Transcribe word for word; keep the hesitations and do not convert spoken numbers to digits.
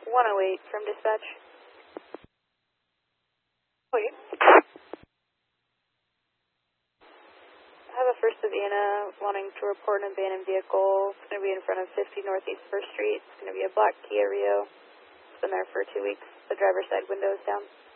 one oh eight from dispatch. Wait. I have a First Savannah wanting to report an abandoned vehicle. It's going to be in front of fifty Northeast First Street. It's going to be a black Kia Rio. It's been there for two weeks. The driver's side window is down.